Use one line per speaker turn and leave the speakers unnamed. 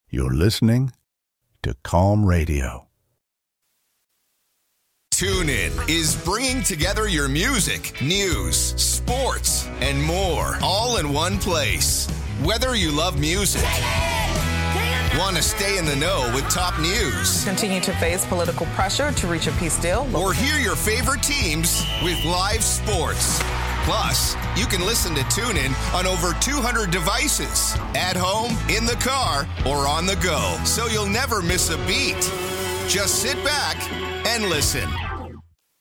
You're listening to Calm Radio.
TuneIn is bringing together your music, news, sports, and more, all in one place. Whether you love music, want to stay in the know with top news,
continue to face political pressure to reach a peace deal,
or hear your favorite teams with live sports. Plus, you can listen to TuneIn on over 200 devices, at home, in the car, or on the go, so you'll never miss a beat. Just sit back and listen.